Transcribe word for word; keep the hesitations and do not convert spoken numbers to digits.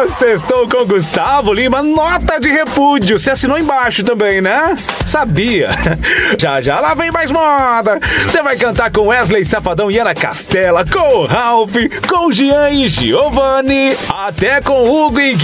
arroba Sextou com Gustavo Lima, nota de repúdio. Você assinou embaixo também, né? Sabia. Já já lá vem mais moda. Você vai cantar com Wesley Safadão e Ana Castela, com o Ralph, com Jean e Giovanni, até com Hugo e